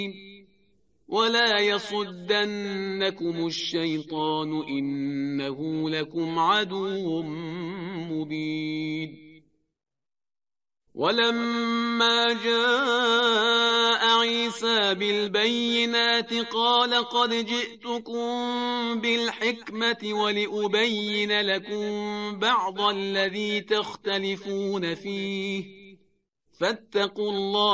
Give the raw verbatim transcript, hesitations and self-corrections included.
ولا يصدنكم الشيطان إنه لكم عدو مبين. ولما جاء عيسى بالبينات قال قد جئتكم بالحكمة ولأبين لكم بعض الذي تختلفون فيه فاتقوا الله